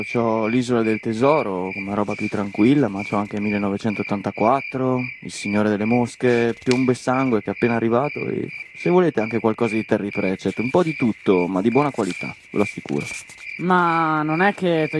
C'ho l'Isola del Tesoro come roba più tranquilla, ma c'ho anche 1984, Il Signore delle Mosche, Piombo e Sangue che è appena arrivato e se volete anche qualcosa di Terry Pratchett, un po' di tutto, ma di buona qualità, ve lo assicuro. Ma non è che